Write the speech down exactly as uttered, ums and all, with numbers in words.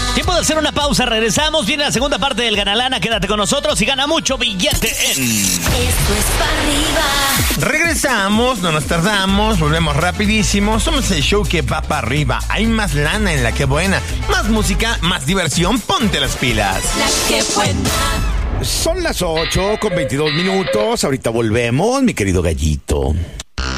Tiempo de hacer una pausa, regresamos. Viene la segunda parte del Ganalana. Quédate con nosotros y gana mucho billete en... Esto es para arriba. Regresamos, no nos tardamos, volvemos rapidísimo. Somos el show que va para arriba. Hay más lana en La Que Buena. Más música, más diversión. Ponte las pilas. La Que Buena. Son las ocho con veintidós minutos. Ahorita volvemos, mi querido gallito.